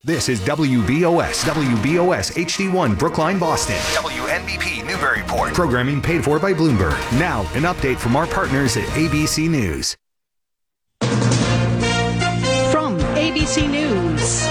This is WBOS HD1 Brookline, Boston. WNBP Newburyport. Programming paid for by Bloomberg. Now, an update from our partners at ABC News. From ABC News,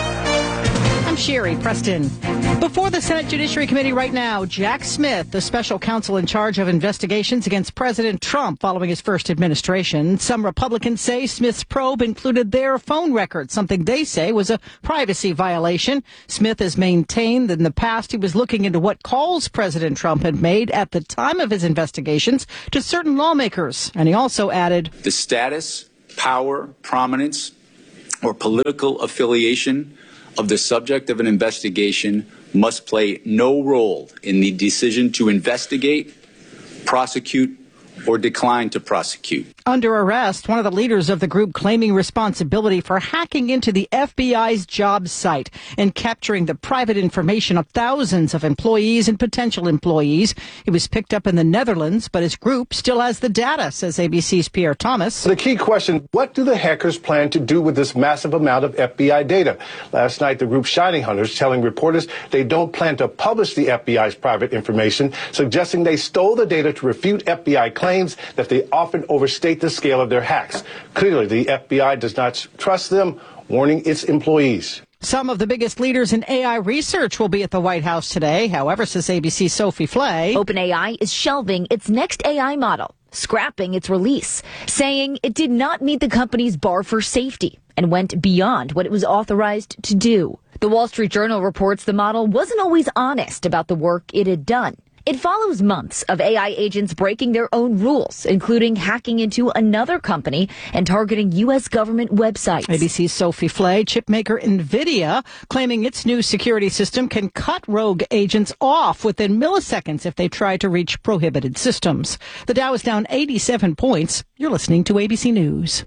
I'm Sherry Preston. Before the Senate Judiciary Committee right now, Jack Smith, the special counsel in charge of investigations against President Trump following his first administration. Some Republicans say Smith's probe included their phone records, something they say was a privacy violation. Smith has maintained that in the past he was looking into what calls President Trump had made at the time of his investigations to certain lawmakers. And he also added, the status, power, prominence, or political affiliation of the subject of an investigation must play no role in the decision to investigate, prosecute, or decline to prosecute. Under arrest, one of the leaders of the group claiming responsibility for hacking into the FBI's job site and capturing the private information of thousands of employees and potential employees. He was picked up in the Netherlands, but his group still has the data, says ABC's Pierre Thomas. The key question, what do the hackers plan to do with this massive amount of FBI data? Last night, the group Shining Hunters telling reporters they don't plan to publish the FBI's private information, suggesting they stole the data to refute FBI claims that they often overstate the scale of their hacks. Clearly, the FBI does not trust them, warning its employees. Some of the biggest leaders in AI research will be at the White House today. However, says ABC's Sophie Flay, OpenAI is shelving its next AI model, scrapping its release, saying it did not meet the company's bar for safety and went beyond what it was authorized to do. The Wall Street Journal reports the model wasn't always honest about the work it had done. It follows months of AI agents breaking their own rules, including hacking into another company and targeting U.S. government websites. ABC's Sophie Flay, chipmaker NVIDIA, claiming its new security system can cut rogue agents off within milliseconds if they try to reach prohibited systems. The Dow is down 87 points. You're listening to ABC News.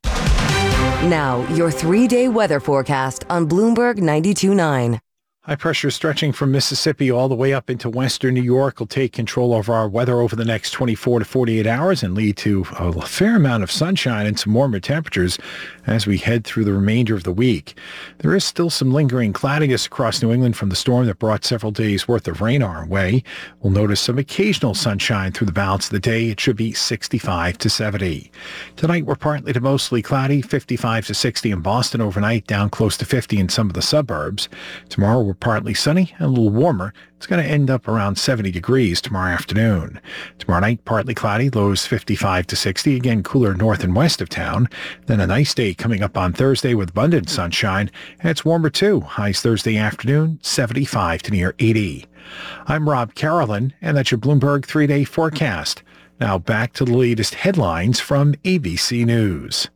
Now, your 3-day weather forecast on Bloomberg 92.9. High pressure stretching from Mississippi all the way up into western New York will take control of our weather over the next 24 to 48 hours and lead to a fair amount of sunshine and some warmer temperatures as we head through the remainder of the week. There is still some lingering cloudiness across New England from the storm that brought several days' worth of rain our way. We'll notice some occasional sunshine through the balance of the day. It should be 65 to 70. Tonight we're partly to mostly cloudy, 55 to 60 in Boston overnight, down close to 50 in some of the suburbs. Tomorrow we're partly sunny and a little warmer. It's going to end up around 70 degrees tomorrow afternoon. Tomorrow night, partly cloudy, lows 55 to 60, again cooler north and west of town. Then a nice day coming up on Thursday with abundant sunshine, and it's warmer too. Highs Thursday afternoon, 75 to near 80. I'm Rob Carolyn, and that's your Bloomberg 3-day forecast. Now back to the latest headlines from ABC News.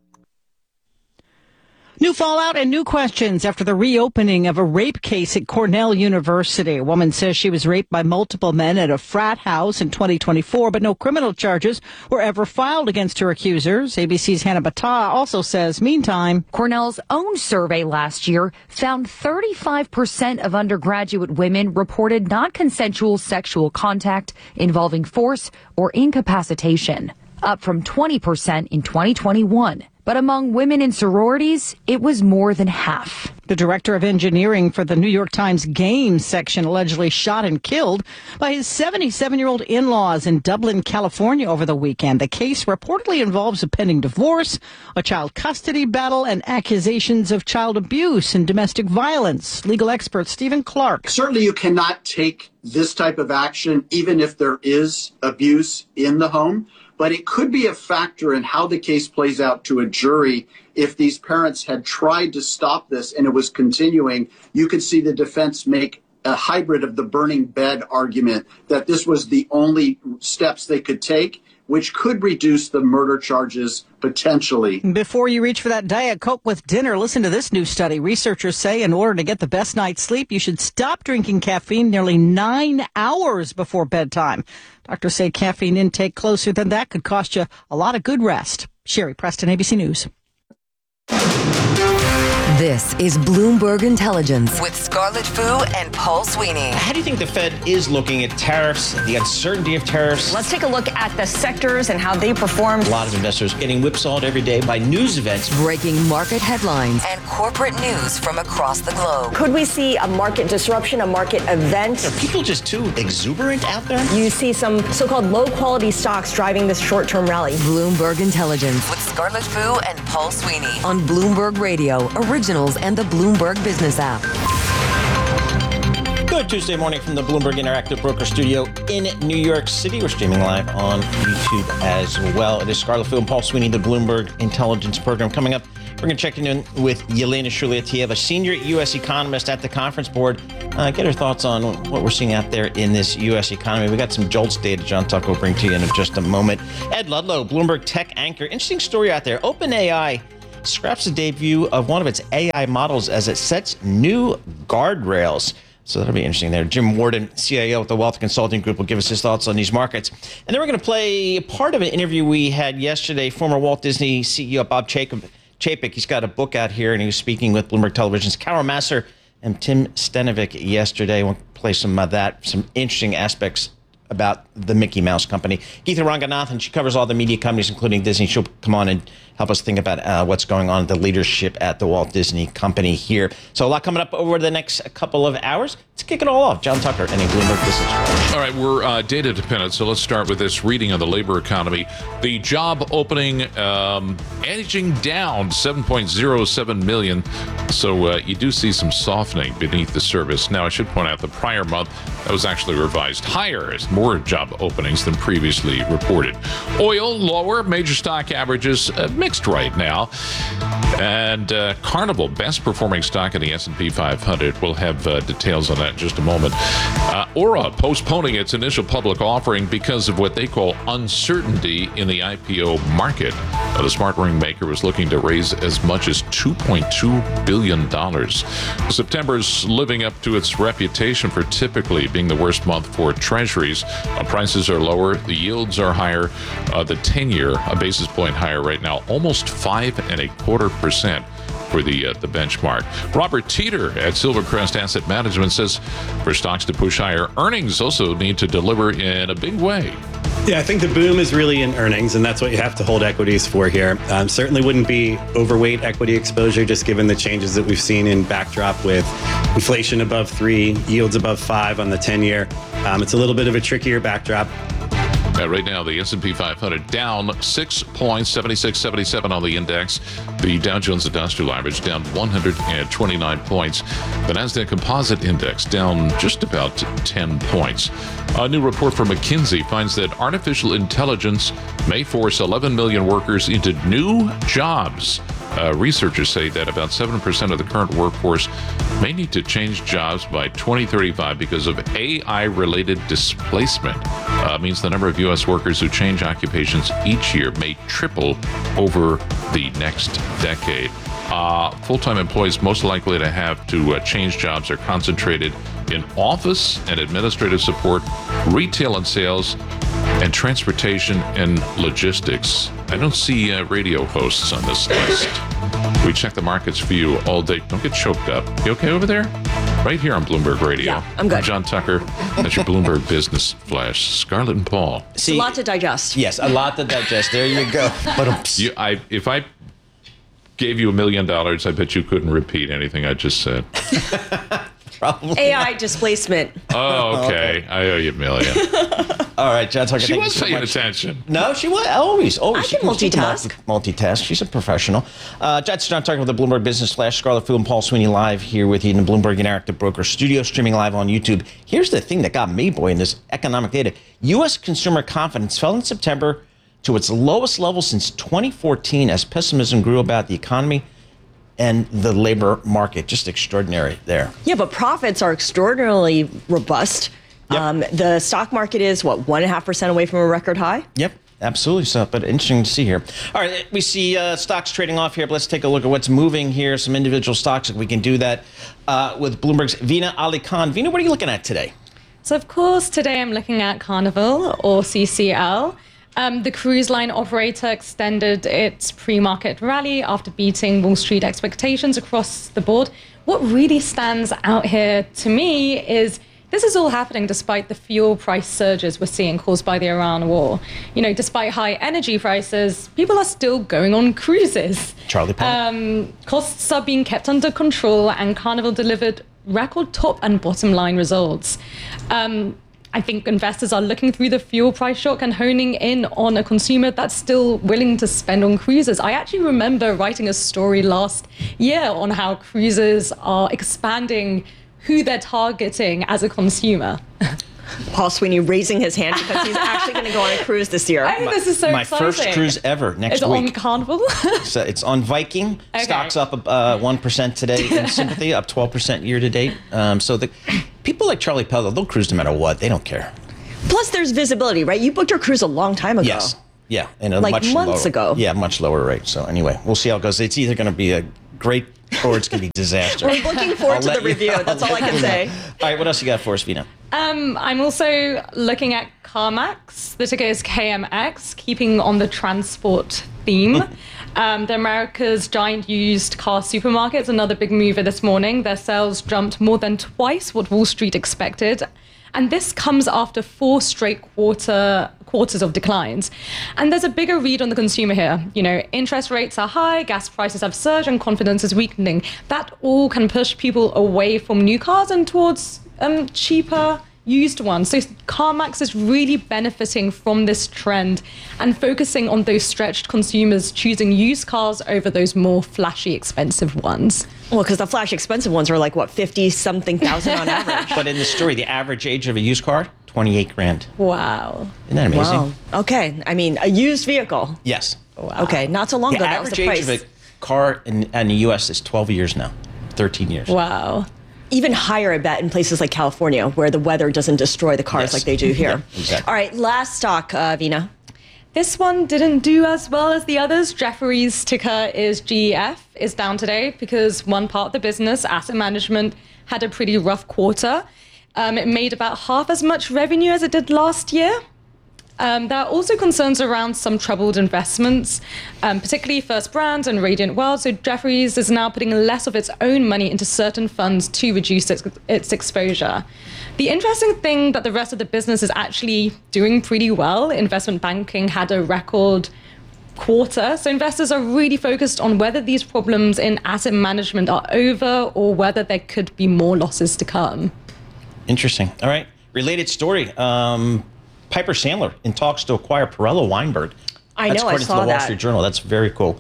New fallout and new questions after the reopening of a rape case at Cornell University. A woman says she was raped by multiple men at a frat house in 2024, but no criminal charges were ever filed against her accusers. ABC's Hannah Battah also says, meantime, Cornell's own survey last year found 35% of undergraduate women reported non-consensual sexual contact involving force or incapacitation, up from 20% in 2021. But among women in sororities, it was more than half. The director of engineering for the New York Times Games section allegedly shot and killed by his 77-year-old in-laws in Dublin, California over the weekend. The case reportedly involves a pending divorce, a child custody battle, and accusations of child abuse and domestic violence. Legal expert Stephen Clark. Certainly you cannot take this type of action even if there is abuse in the home. But it could be a factor in how the case plays out to a jury. If these parents had tried to stop this and it was continuing, you could see the defense make a hybrid of the burning bed argument that this was the only steps they could take, which could reduce the murder charges potentially. Before you reach for that Diet Coke with dinner, listen to this new study. Researchers say in order to get the best night's sleep, you should stop drinking caffeine nearly 9 hours before bedtime. Doctors say caffeine intake closer than that could cost you a lot of good rest. Sherry Preston, ABC News. This is Bloomberg Intelligence with Scarlett Fu and Paul Sweeney. How do you think the Fed is looking at tariffs, the uncertainty of tariffs? Let's take a look at the sectors and how they performed. A lot of investors getting whipsawed every day by news events. Breaking market headlines and corporate news from across the globe. Could we see a market disruption, a market event? Are people just too exuberant out there? You see some so-called low-quality stocks driving this short-term rally. Bloomberg Intelligence with Scarlett Fu and Paul Sweeney on Bloomberg Radio, Originals, and the Bloomberg Business app. Good Tuesday morning from the Bloomberg Interactive Broker Studio in New York City. We're streaming live on YouTube as well. It is Scarlett Fu and Paul Sweeney, the Bloomberg Intelligence Program. Coming up, we're going to check in with Yelena Shulyatyeva, senior U.S. economist at the Conference Board. Get her thoughts on what we're seeing out there in this U.S. economy. We got some JOLTS data John Tucker will bring to you in just a moment. Ed Ludlow, Bloomberg tech anchor. Interesting story out there. OpenAI scraps the debut of one of its AI models as it sets new guardrails. So that'll be interesting there. Jim Warden, CIO at the Wealth Consulting Group, will give us his thoughts on these markets. And then we're going to play part of an interview we had yesterday. Former Walt Disney CEO Bob Chapek, he's got a book out here, and he was speaking with Bloomberg Television's Carol Massar and Tim Stenovec yesterday. We'll play some of that, some interesting aspects about the Mickey Mouse Company. Geetha Ranganathan, she covers all the media companies, including Disney. She'll come on and help us think about what's going on at the leadership at the Walt Disney Company here. So a lot coming up over the next couple of hours. Let's kick it all off. John Tucker, any Bloomberg Business Flash. All right, we're data dependent, so let's start with this reading on the labor economy. The job opening edging down 7.07 million. So you do see some softening beneath the surface. Now, I should point out the prior month, that was actually revised higher as more job openings than previously reported. Oil lower, major stock averages mixed right now. And Carnival, best performing stock in the S&P 500. We'll have details on that in just a moment. Aura postponing its initial public offering because of what they call uncertainty in the IPO market. The smart ring maker was looking to raise as much as $2.2 billion. September's living up to its reputation for typically being the worst month for treasuries. Prices are lower, the yields are higher. The 10-year, a basis point higher right now, almost 5.25% for the benchmark. Robert Teeter at Silvercrest Asset Management says for stocks to push higher, earnings also need to deliver in a big way. Yeah, I think the boom is really in earnings, and that's what you have to hold equities for here. Certainly wouldn't be overweight equity exposure, just given the changes that we've seen in backdrop with inflation above 3, yields above 5 on the 10-year. It's a little bit of a trickier backdrop. Right now, the S&P 500 down 6 points, 76.77 on the index. The Dow Jones Industrial Average down 129 points. The Nasdaq Composite Index down just about 10 points. A new report from McKinsey finds that artificial intelligence may force 11 million workers into new jobs. Researchers say that about 7% of the current workforce may need to change jobs by 2035 because of AI-related displacement. Means the number of U.S. workers who change occupations each year may triple over the next decade. Full-time employees most likely to have to change jobs are concentrated in office and administrative support, retail and sales, and transportation and logistics. I don't see radio hosts on this list. We check the markets for you all day. Don't get choked up. You okay over there? Right here on Bloomberg Radio. Yeah, I'm good. I'm John Tucker. That's your Bloomberg Business Flash. Scarlett and Paul. See, a lot to digest. Yes, a lot to digest. There you go. If I gave you $1 million, I bet you couldn't repeat anything I just said. Probably AI displacement. Oh, okay. I owe you $1 million. All right, John Tucker. She was paying attention. No, she was always. I can multitask. Multitask. She's a professional. That's John Tucker with the Bloomberg Business Flash. Scarlett Fu and Paul Sweeney live here with you in the Bloomberg Interactive Broker Studio, streaming live on YouTube. Here's the thing that got me, boy, in this economic data. U.S. consumer confidence fell in September to its lowest level since 2014 as pessimism grew about the economy and the labor market. Just extraordinary there. Yeah, but profits are extraordinarily robust. Yep. The stock market is, 1.5% away from a record high? Yep, absolutely. So, but interesting to see here. All right, we see stocks trading off here, but let's take a look at what's moving here, some individual stocks, if we can do that with Bloomberg's Veena Ali Khan. Veena, what are you looking at today? So, of course, today I'm looking at Carnival, or CCL. The cruise line operator extended its pre-market rally after beating Wall Street expectations across the board. What really stands out here to me is this is all happening despite the fuel price surges we're seeing caused by the Iran war. You know, despite high energy prices, people are still going on cruises. Charlie Powell. Costs are being kept under control, and Carnival delivered record top and bottom line results. I think investors are looking through the fuel price shock and honing in on a consumer that's still willing to spend on cruises. I actually remember writing a story last year on how cruises are expanding who they're targeting as a consumer. Paul Sweeney raising his hand because he's actually going to go on a cruise this year. I think this is so My exciting. first cruise ever next Is week. it on Carnival? So it's on Viking. Okay. Stocks up 1% today. In Sympathy up 12% year to date. So the people like Charlie Powell, they'll cruise no matter what. They don't care. Plus, there's visibility, right? You booked your cruise a long time ago. Yes. Yeah. And a Like much months lower, ago. Yeah, much lower rate. So anyway, we'll see how it goes. It's either going to be a great or it's going to be disaster. We're looking forward to the review. That's all I can say. All right, what else you got for us, Vina? I'm also looking at CarMax. The ticker is KMX, keeping on the transport theme. The America's giant used car supermarkets, another big mover this morning. Their sales jumped more than twice what Wall Street expected. And this comes after 4 straight quarters of declines. And there's a bigger read on the consumer here. You know, interest rates are high, gas prices have surged, and confidence is weakening. That all can push people away from new cars and towards cheaper used ones. So CarMax is really benefiting from this trend and focusing on those stretched consumers choosing used cars over those more flashy, expensive ones. Well, because the flash expensive ones are like, what, 50-something thousand on average? But in the story, the average age of a used car, 28 grand. Wow. Isn't that amazing? Wow. Okay. I mean, a used vehicle. Yes. Wow. Okay. Not so long ago, that was the average age price. of a car in the U.S. is 12 years now, 13 years. Wow. Even higher, I bet, in places like California, where the weather doesn't destroy the cars Yes. like they do here. Yeah, exactly. All right, last stock, Vina. This one didn't do as well as the others. Jefferies' ticker is GEF, is down today because one part of the business, asset management, had a pretty rough quarter. It made about half as much revenue as it did last year. There are also concerns around some troubled investments, particularly First Brands and Radiant World. So Jefferies is now putting less of its own money into certain funds to reduce its exposure. The interesting thing that the rest of the business is actually doing pretty well. Investment banking had a record quarter. So investors are really focused on whether these problems in asset management are over or whether there could be more losses to come. Interesting. All right. Related story. Piper Sandler in talks to acquire Perella Weinberg. I That's know, I according saw to the Wall that. Street Journal. That's very cool.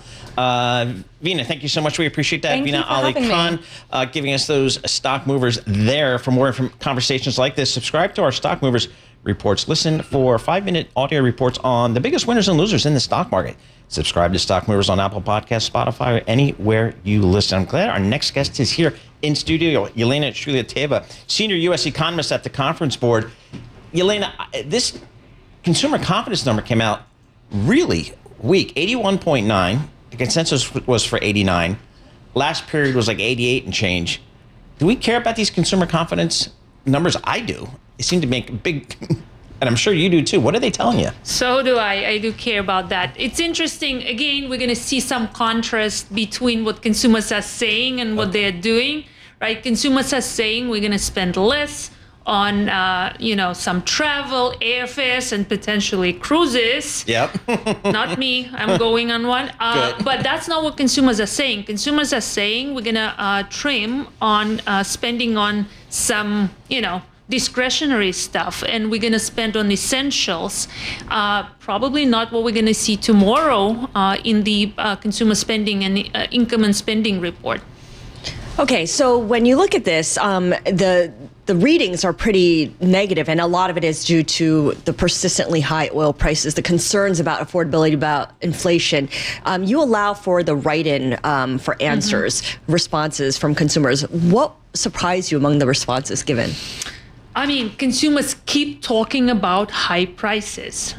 Vina, thank you so much. We appreciate that. Thank Vina you for Ali having Khan me. giving us those stock movers there. For more conversations like this, subscribe to our Stock Movers reports. Listen for 5-minute audio reports on the biggest winners and losers in the stock market. Subscribe to Stock Movers on Apple Podcasts, Spotify, or anywhere you listen. I'm glad our next guest is here in studio, Yelena Shryateva, Senior U.S. Economist at the Conference Board. Yelena, this consumer confidence number came out really weak, 81.9. The consensus was for 89. Last period was like 88 and change. Do we care about these consumer confidence numbers? I do. They seem to make a big, and I'm sure you do too. What are they telling you? So do I. I do care about that. It's interesting. Again, we're going to see some contrast between what consumers are saying and what they're doing, right? Consumers are saying we're going to spend less on, some travel, airfares, and potentially cruises. Yep. Not me. I'm going on one. Good. But that's not what consumers are saying. Consumers are saying we're going to trim on spending on some, discretionary stuff, and we're going to spend on essentials. Probably not what we're going to see tomorrow in the consumer spending and income and spending report. Okay, so when you look at this, the readings are pretty negative, and a lot of it is due to the persistently high oil prices, the concerns about affordability, about inflation. You allow for the write-in for answers, responses from consumers. What surprised you among the responses given? I mean, consumers keep talking about high prices.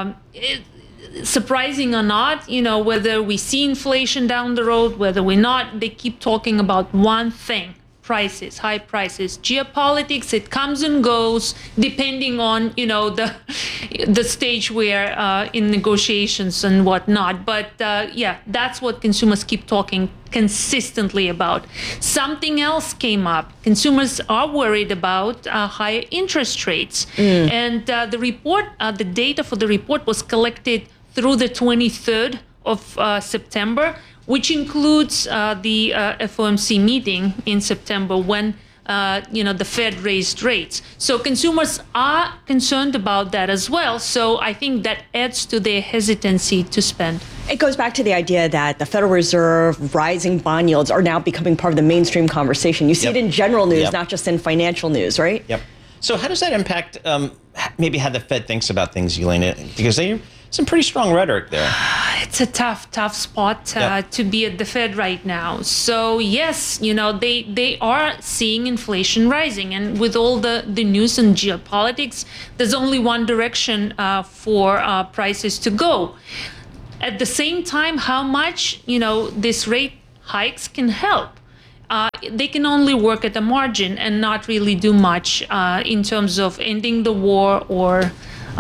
Surprising or not, whether we see inflation down the road, whether we're not, they keep talking about one thing: prices, high prices. Geopolitics, it comes and goes depending on, the stage we're in negotiations and whatnot. But that's what consumers keep talking consistently about. Something else came up. Consumers are worried about higher interest rates. And the data for the report was collected through the 23rd of September, which includes the FOMC meeting in September when the Fed raised rates. So consumers are concerned about that as well. So I think that adds to their hesitancy to spend. It goes back to the idea that the Federal Reserve, rising bond yields are now becoming part of the mainstream conversation. You see it in general news, not just in financial news, right? Yep. So how does that impact maybe how the Fed thinks about things, Yelena? Because they some pretty strong rhetoric there. It's a tough spot to be at the Fed right now. So yes, they are seeing inflation rising, and with all the news and geopolitics, there's only one direction for prices to go. At the same time, how much this rate hikes can help. They can only work at the margin and not really do much in terms of ending the war or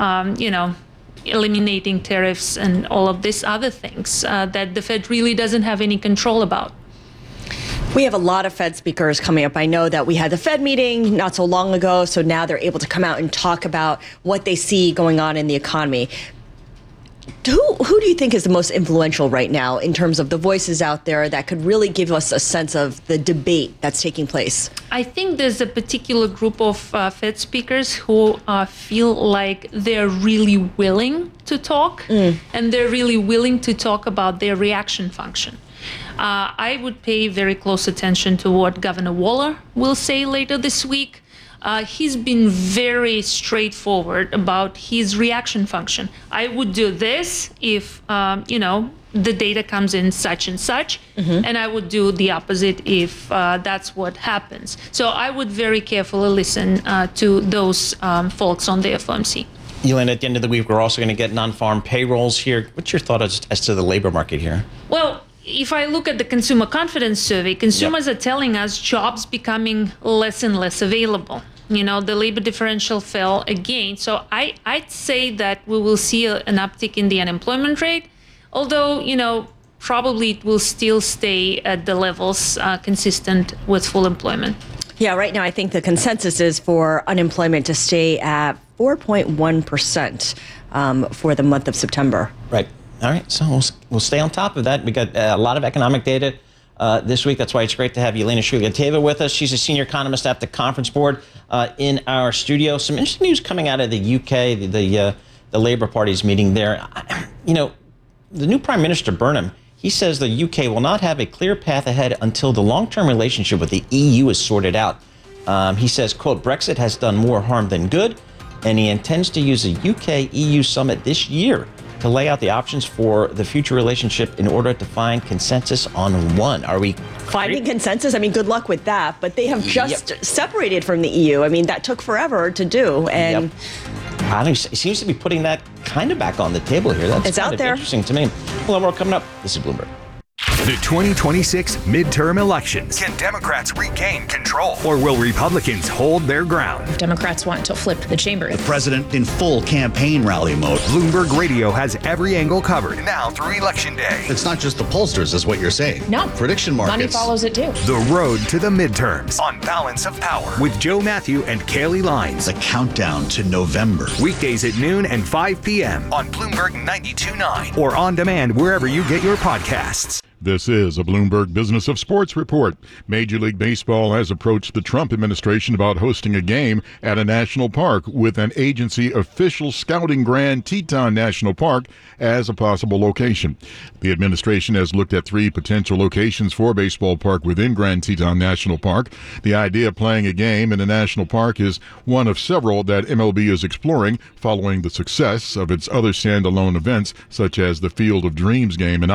eliminating tariffs and all of these other things that the Fed really doesn't have any control about. We have a lot of Fed speakers coming up. I know that we had the Fed meeting not so long ago, so now they're able to come out and talk about what they see going on in the economy. Who do you think is the most influential right now in terms of the voices out there that could really give us a sense of the debate that's taking place? I think there's a particular group of Fed speakers who feel like they're really willing to talk, and they're really willing to talk about their reaction function. I would pay very close attention to what Governor Waller will say later this week. He's been very straightforward about his reaction function. I would do this if, the data comes in such and such, and I would do the opposite if that's what happens. So I would very carefully listen to those folks on the FOMC. Yelena, at the end of the week, we're also going to get non-farm payrolls here. What's your thought as to the labor market here? Well, if I look at the consumer confidence survey, consumers are telling us jobs becoming less and less available. The labor differential fell again. So I'd say that we will see an uptick in the unemployment rate, although, probably it will still stay at the levels consistent with full employment. Yeah, right now I think the consensus is for unemployment to stay at 4.1% for the month of September. Right. All right, so we'll stay on top of that. We got a lot of economic data this week. That's why it's great to have Yelena Shulgayeva with us. She's a senior economist at the Conference Board in our studio. Some interesting news coming out of the UK, the Labour Party's meeting there. The new Prime Minister Burnham, he says the UK will not have a clear path ahead until the long-term relationship with the EU is sorted out. He says, quote, Brexit has done more harm than good, and he intends to use a UK-EU summit this year to lay out the options for the future relationship in order to find consensus on one. Are we finding consensus? I mean, good luck with that. But they have just separated from the EU. I mean, that took forever to do. And I think it seems to be putting that kind of back on the table here. That's out there. Interesting to me. Well, more coming up. This is Bloomberg. The 2026 midterm elections. Can Democrats regain control? Or will Republicans hold their ground? Democrats want to flip the chamber. The president in full campaign rally mode. Bloomberg Radio has every angle covered now through Election Day. It's not just the pollsters, is what you're saying. No. Prediction markets. Money follows it too. The road to the midterms on Balance of Power with Joe Matthew and Kaylee Lines. The countdown to November. Weekdays at noon and 5 p.m. on Bloomberg 92.9 or on demand wherever you get your podcasts. This is a Bloomberg Business of Sports report. Major League Baseball has approached the Trump administration about hosting a game at a national park, with an agency official scouting Grand Teton National Park as a possible location. The administration has looked at 3 potential locations for a baseball park within Grand Teton National Park. The idea of playing a game in a national park is one of several that MLB is exploring following the success of its other standalone events, such as the Field of Dreams game in Iowa.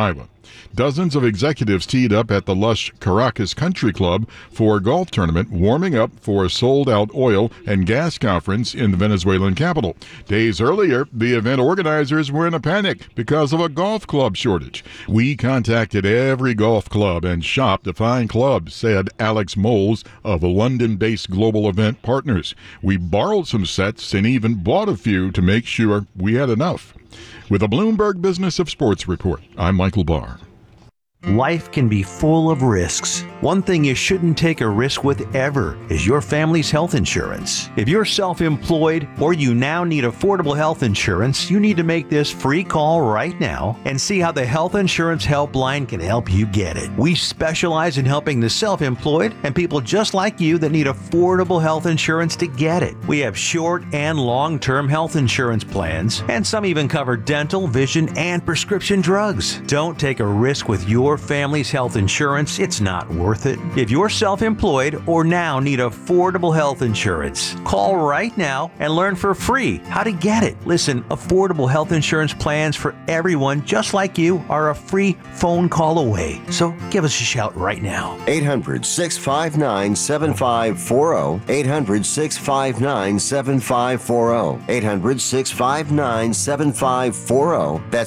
Dozens of executives teed up at the lush Caracas Country Club for a golf tournament, warming up for a sold-out oil and gas conference in the Venezuelan capital. Days earlier, the event organizers were in a panic because of a golf club shortage. We contacted every golf club and shop to find clubs, said Alex Moles of London-based Global Event Partners. We borrowed some sets and even bought a few to make sure we had enough. With a Bloomberg Business of Sports report, I'm Michael Barr. Life can be full of risks. One thing you shouldn't take a risk with ever is your family's health insurance. If you're self-employed or you now need affordable health insurance, you need to make this free call right now and see how the Health Insurance Helpline can help you get it. We specialize in helping the self-employed and people just like you that need affordable health insurance to get it. We have short and long-term health insurance plans, and some even cover dental, vision, and prescription drugs. Don't take a risk with your family's health insurance. It's not worth it. If you're self-employed or now need affordable health insurance, call right now and learn for free how to get it. Listen, affordable health insurance plans for everyone just like you are a free phone call away. So give us a shout right now. 800-659-7540. 800-659-7540. 800-659-7540. That's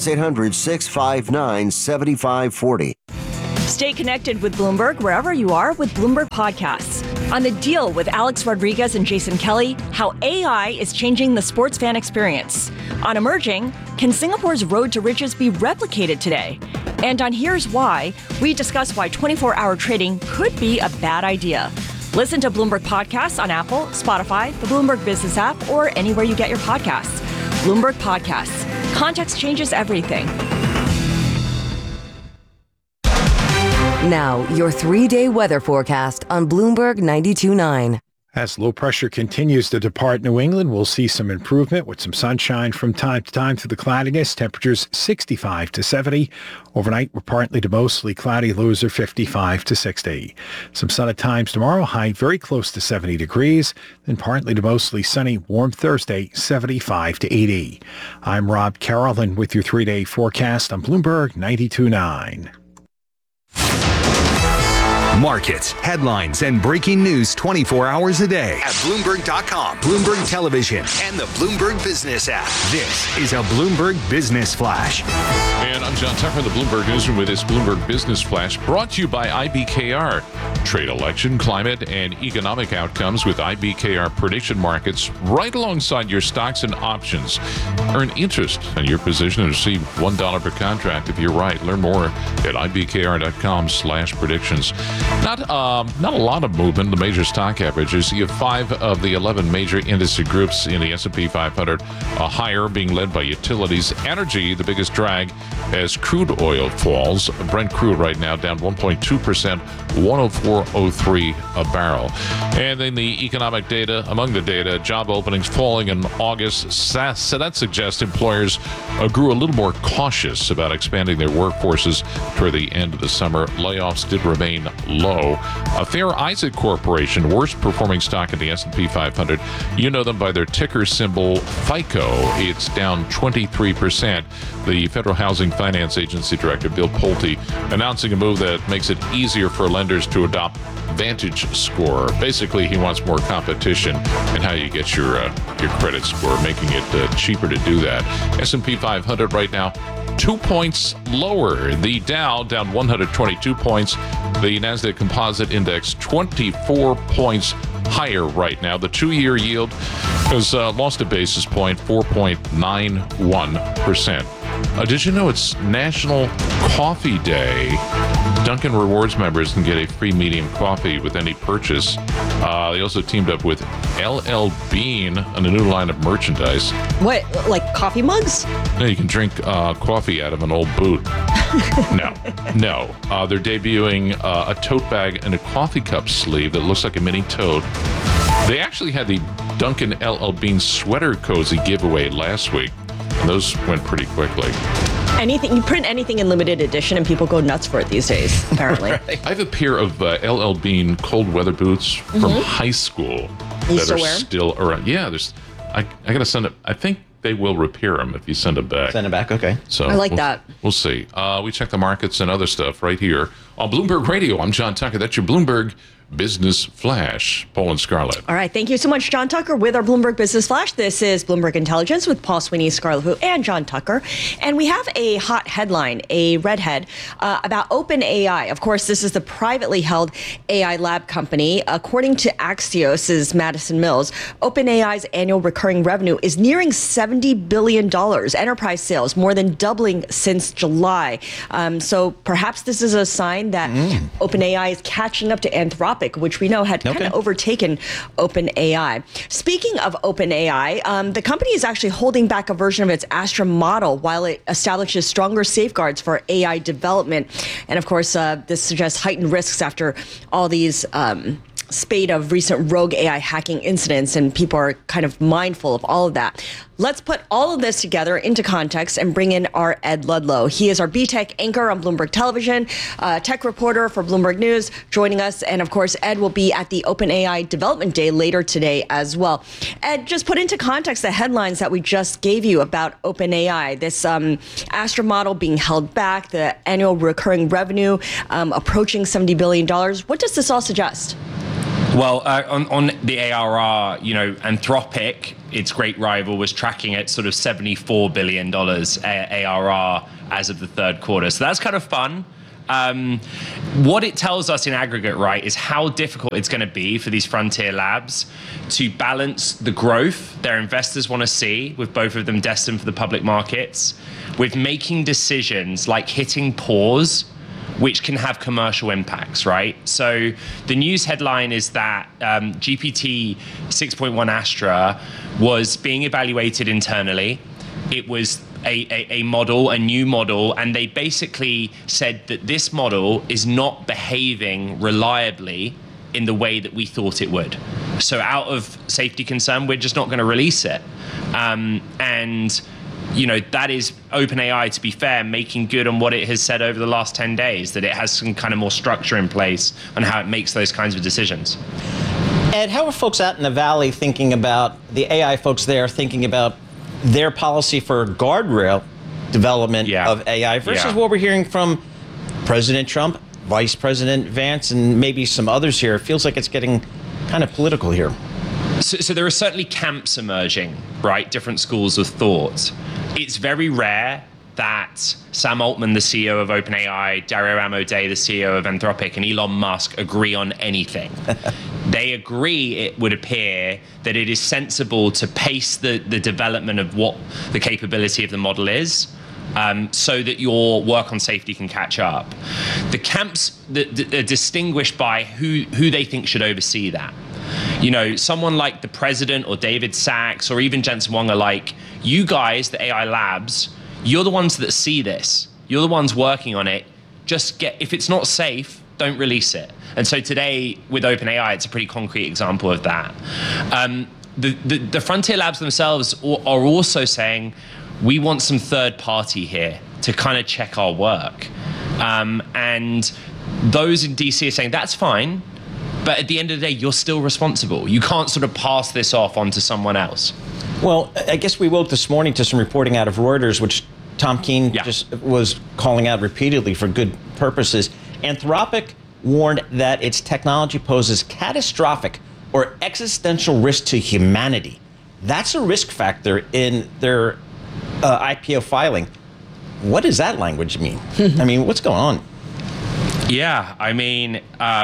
800-659-7540. Stay connected with Bloomberg wherever you are with Bloomberg Podcasts. On The Deal with Alex Rodriguez and Jason Kelly, how AI is changing the sports fan experience. On Emerging, can Singapore's road to riches be replicated today? And on Here's Why, we discuss why 24-hour trading could be a bad idea. Listen to Bloomberg Podcasts on Apple, Spotify, the Bloomberg Business app, or anywhere you get your podcasts. Bloomberg Podcasts. Context changes everything. Now, your 3-day weather forecast on Bloomberg 92.9. As low pressure continues to depart New England, we'll see some improvement with some sunshine from time to time through the cloudiness. Temperatures 65 to 70. Overnight, we're partly to mostly cloudy. Lows are 55 to 60. Some sun at times tomorrow. High very close to 70 degrees. Then partly to mostly sunny. Warm Thursday, 75 to 80. I'm Rob Carroll, with your 3-day forecast on Bloomberg 92.9. Markets, headlines, and breaking news 24 hours a day at Bloomberg.com, Bloomberg Television, and the Bloomberg Business app. This is a Bloomberg Business Flash. And I'm John Tucker, the Bloomberg Newsroom, with this Bloomberg Business Flash, brought to you by IBKR. Trade, election, climate, and economic outcomes with IBKR prediction markets right alongside your stocks and options. Earn interest on your position and receive $1 per contract if you're right. Learn more at ibkr.com/predictions. Not a lot of movement in the major stock averages. You have 5 of the 11 major industry groups in the S&P 500 higher, being led by utilities. Energy, the biggest drag, as crude oil falls. Brent crude right now down 1.2%, 104.03 a barrel. And then the economic data, among the data, job openings falling in August. So that suggests employers grew a little more cautious about expanding their workforces toward the end of the summer. Layoffs did remain low. Fair Isaac Corporation, worst performing stock in the S&P 500. You know them by their ticker symbol FICO. It's down 23%. The Federal Housing Finance Agency Director, Bill Pulte, announcing a move that makes it easier for lenders to adopt Vantage Score. Basically, he wants more competition in how you get your credit score, making it cheaper to do that. S&P 500 right now 2 points lower. The Dow down 122 points. The Nasdaq Composite Index 24 points higher right now. The 2-year yield has lost a basis point, 4.91%. Did you know it's National Coffee Day? Dunkin' Rewards members can get a free medium coffee with any purchase. They also teamed up with LL Bean on a new line of merchandise. What, like coffee mugs? No, you can drink coffee out of an old boot. No. They're debuting a tote bag and a coffee cup sleeve that looks like a mini toad. They actually had the Dunkin' LL Bean sweater cozy giveaway last week, and those went pretty quickly. You print anything in limited edition and people go nuts for it these days, apparently. Right. I have a pair of LL Bean cold weather boots from high school that are still around. Yeah, I got to send it. I think they will repair them if you send them back. Send them back, okay. So I like that. We'll see. We check the markets and other stuff right here on Bloomberg Radio. I'm John Tucker. That's your Bloomberg Business Flash. Paul and Scarlett. All right. Thank you so much, John Tucker, with our Bloomberg Business Flash. This is Bloomberg Intelligence with Paul Sweeney, Scarlett Fu, and John Tucker. And we have a hot headline, a redhead, about OpenAI. Of course, this is the privately held AI lab company. According to Axios' Madison Mills, OpenAI's annual recurring revenue is nearing $70 billion. Enterprise sales more than doubling since July. So perhaps this is a sign that OpenAI is catching up to Anthropic, which we know had kind of overtaken OpenAI. Speaking of OpenAI, the company is actually holding back a version of its Astra model while it establishes stronger safeguards for AI development. And of course, this suggests heightened risks after all these spate of recent rogue AI hacking incidents, and people are kind of mindful of all of that. Let's put all of this together into context and bring in our Ed Ludlow. He is our BTech anchor on Bloomberg Television, tech reporter for Bloomberg News, joining us. And of course, Ed will be at the OpenAI Development Day later today as well. Ed, just put into context the headlines that we just gave you about OpenAI, this Astra model being held back, the annual recurring revenue approaching $70 billion. What does this all suggest? Well, on the ARR, Anthropic, its great rival, was tracking at sort of $74 billion ARR as of the third quarter. So that's kind of fun. What it tells us in aggregate, right, is how difficult it's going to be for these frontier labs to balance the growth their investors want to see, with both of them destined for the public markets, with making decisions like hitting pause, which can have commercial impacts, right? So the news headline is that GPT 6.1 Astra was being evaluated internally. It was a model, a new model, and they basically said that this model is not behaving reliably in the way that we thought it would. So out of safety concern, we're just not going to release it. That is OpenAI, to be fair, making good on what it has said over the last 10 days, that it has some kind of more structure in place on how it makes those kinds of decisions. Ed, how are folks out in the Valley thinking about, the AI folks there thinking about their policy for guardrail development of AI versus what we're hearing from President Trump, Vice President Vance, and maybe some others here? It feels like it's getting kind of political here. So there are certainly camps emerging, right? Different schools of thought. It's very rare that Sam Altman, the CEO of OpenAI, Dario Amodei, the CEO of Anthropic, and Elon Musk agree on anything. They agree, it would appear, that it is sensible to pace the development of what the capability of the model is, so that your work on safety can catch up. The camps that are distinguished by who they think should oversee that. Someone like the president or David Sachs or even Jensen Huang are like, you guys, the AI labs, you're the ones that see this. You're the ones working on it. If it's not safe, don't release it. And so today with OpenAI, it's a pretty concrete example of that. The frontier labs themselves are also saying, we want some third party here to kind of check our work. And those in DC are saying, that's fine. But at the end of the day, you're still responsible. You can't sort of pass this off onto someone else. Well, I guess we woke this morning to some reporting out of Reuters, which Tom Keene just was calling out repeatedly for good purposes. Anthropic warned that its technology poses catastrophic or existential risk to humanity. That's a risk factor in their IPO filing. What does that language mean? I mean, what's going on? Yeah, I mean,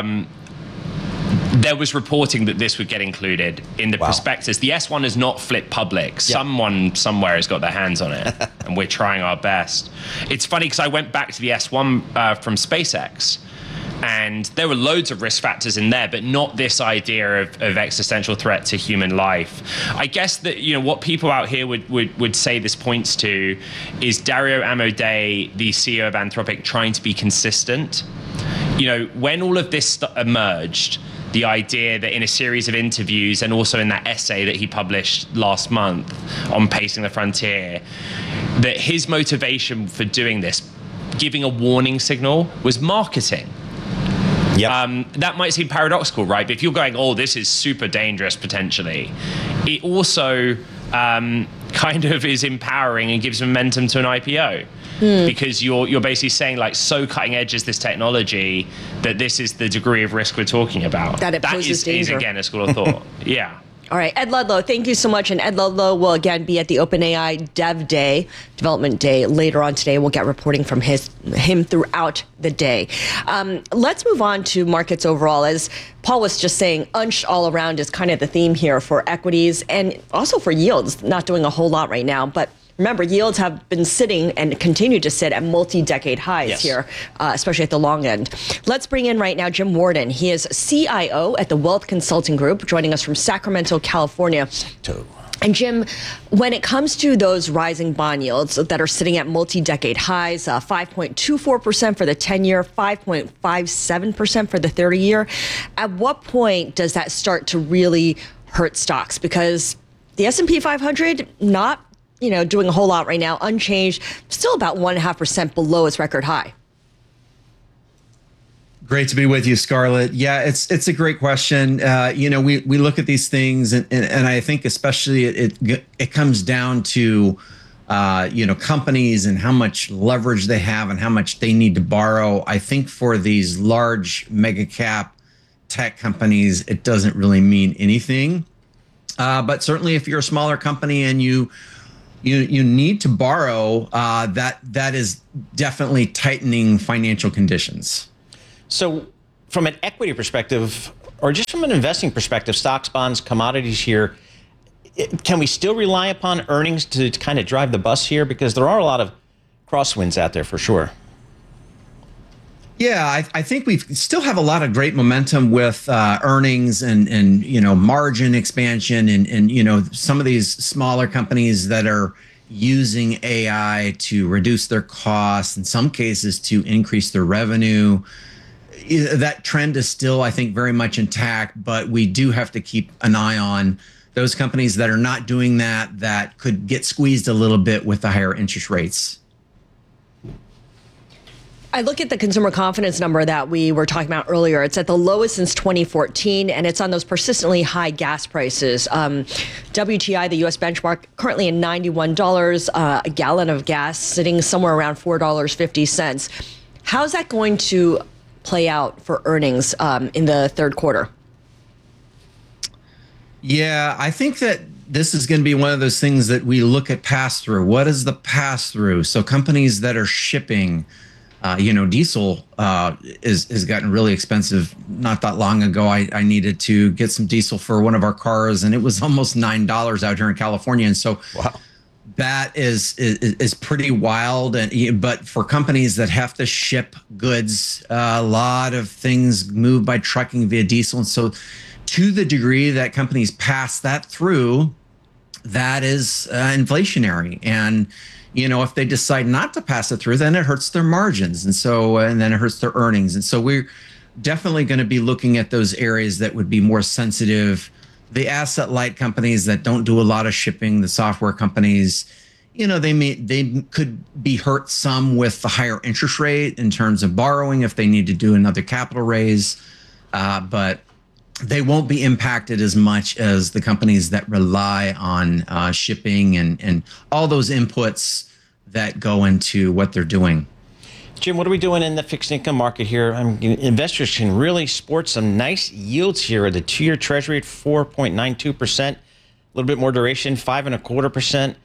there was reporting that this would get included in the prospectus. The S1 has not flipped public. Someone somewhere has got their hands on it, and we're trying our best. It's funny because I went back to the S1 from SpaceX, and there were loads of risk factors in there, but not this idea of existential threat to human life. I guess that what people out here would say this points to is Dario Amodei, the CEO of Anthropic, trying to be consistent. When all of this emerged, the idea that in a series of interviews and also in that essay that he published last month on Pacing the Frontier, that his motivation for doing this, giving a warning signal, was marketing. That might seem paradoxical, right? But if you're going, oh, this is super dangerous potentially, it also kind of is empowering and gives momentum to an IPO. Because you're basically saying, like, so cutting edge is this technology that this is the degree of risk we're talking about. That it poses danger. Is again a school of thought. Yeah. All right, Ed Ludlow, thank you so much. And Ed Ludlow will again be at the OpenAI Development Day later on today. We'll get reporting from him throughout the day. Let's move on to markets overall. As Paul was just saying, unch all around is kind of the theme here for equities and also for yields. Not doing a whole lot right now, but remember, yields have been sitting and continue to sit at multi-decade highs here, especially at the long end. Let's bring in right now Jim Warden. He is CIO at the Wealth Consulting Group, joining us from Sacramento, California. And Jim, when it comes to those rising bond yields that are sitting at multi-decade highs, 5.24% for the 10-year, 5.57% for the 30-year, at what point does that start to really hurt stocks? Because the S&P 500, not doing a whole lot right now, unchanged, still about 1.5% below its record high. Great to be with you, Scarlett. Yeah, it's a great question. We look at these things, and I think especially it comes down to companies and how much leverage they have and how much they need to borrow. I think for these large mega cap tech companies, it doesn't really mean anything. But certainly, if you're a smaller company and you need to borrow, that is definitely tightening financial conditions. So from an equity perspective, or just from an investing perspective, stocks, bonds, commodities here, can we still rely upon earnings to kind of drive the bus here? Because there are a lot of crosswinds out there for sure. Yeah, I think we still have a lot of great momentum with earnings and margin expansion and some of these smaller companies that are using AI to reduce their costs, in some cases to increase their revenue. That trend is still, I think, very much intact, but we do have to keep an eye on those companies that are not doing that could get squeezed a little bit with the higher interest rates. I look at the consumer confidence number that we were talking about earlier. It's at the lowest since 2014, and it's on those persistently high gas prices. WTI, the U.S. benchmark, currently at $91, a gallon of gas sitting somewhere around $4.50. How's that going to play out for earnings in the third quarter? Yeah, I think that this is going to be one of those things that we look at pass-through. What is the pass-through? So companies that are shipping, diesel has gotten really expensive. Not that long ago, I needed to get some diesel for one of our cars, and it was almost $9 out here in California. And so that is pretty wild. But for companies that have to ship goods, a lot of things move by trucking via diesel. And so to the degree that companies pass that through, that is inflationary. And if they decide not to pass it through, then it hurts their margins. And then it hurts their earnings. And so we're definitely going to be looking at those areas that would be more sensitive. The asset light companies that don't do a lot of shipping, the software companies, they could be hurt some with the higher interest rate in terms of borrowing if they need to do another capital raise. But they won't be impacted as much as the companies that rely on shipping and all those inputs that go into what they're doing. Jim, what are we doing in the fixed income market here? Investors can really sport some nice yields here. The 2-year Treasury at 4.92%, a little bit more duration, 5.25%.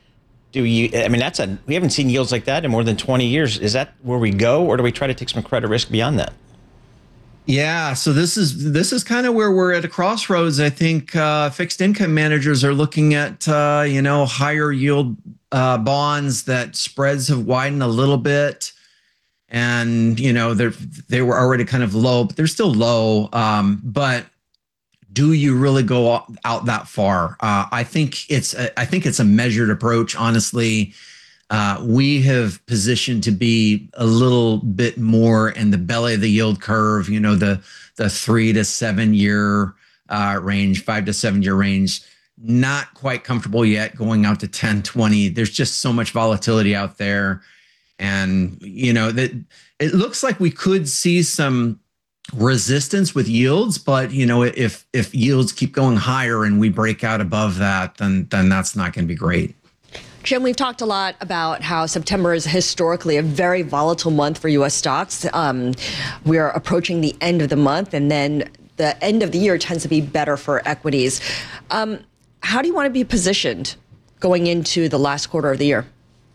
We haven't seen yields like that in more than 20 years. Is that where we go, or do we try to take some credit risk beyond that? Yeah, so this is kind of where we're at a crossroads. I think fixed income managers are looking at higher yield bonds that spreads have widened a little bit, and they were already kind of low, but they're still low. But do you really go out that far? I think it's a measured approach, honestly. We have positioned to be a little bit more in the belly of the yield curve, the 3 to 7 year range, 5 to 7 year range. Not quite comfortable yet going out to 10, 20. There's just so much volatility out there. And, that it looks like we could see some resistance with yields, but, if yields keep going higher and we break out above that, then that's not going to be great. Jim, we've talked a lot about how September is historically a very volatile month for U.S. stocks. We're approaching the end of the month, and then the end of the year tends to be better for equities. How do you want to be positioned going into the last quarter of the year?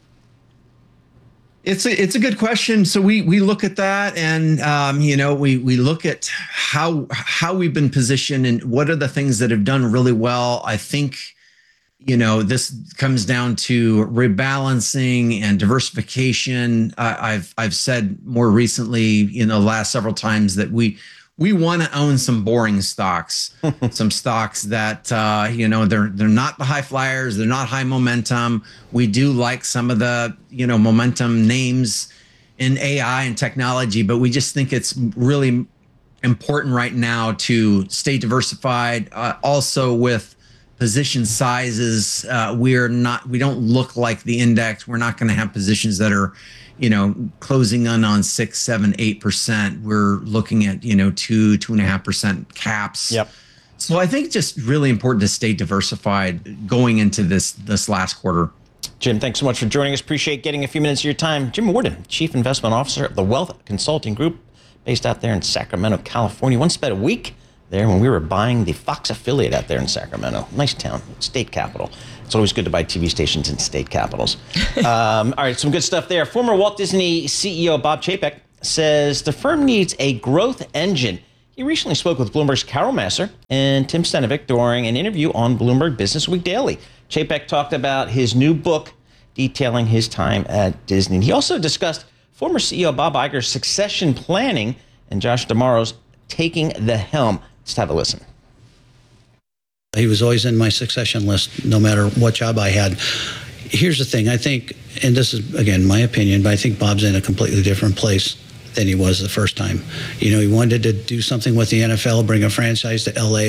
It's a good question. So we look at that, and we look at how we've been positioned and what are the things that have done really well. I think this comes down to rebalancing and diversification. I've said more recently, the last several times, that we want to own some boring stocks, some stocks that, they're not the high flyers. They're not high momentum. We do like some of the, momentum names in AI and technology, but we just think it's really important right now to stay diversified. Also with position sizes, we don't look like the index. We're not going to have positions that are, closing in on 6, 7, 8%. We're looking at, 2.5% caps. Yep. So I think just really important to stay diversified going into this last quarter. Jim, thanks so much for joining us. Appreciate getting a few minutes of your time. Jim Warden, Chief Investment Officer of the Wealth Consulting Group, based out there in Sacramento, California. Once spent a week there when we were buying the Fox affiliate out there in Sacramento. Nice town, state capital. It's always good to buy TV stations in state capitals. All right, some good stuff there. Former Walt Disney CEO Bob Chapek says the firm needs a growth engine. He recently spoke with Bloomberg's Carol Massar and Tim Stenovic during an interview on Bloomberg Business Week Daily. Chapek talked about his new book detailing his time at Disney. And he also discussed former CEO Bob Iger's succession planning and Josh D'Amaro's taking the helm. Let's have a listen. He was always in my succession list, no matter what job I had. Here's the thing. I think, and this is, again, my opinion, but I think Bob's in a completely different place than he was the first time. He wanted to do something with the NFL, bring a franchise to LA.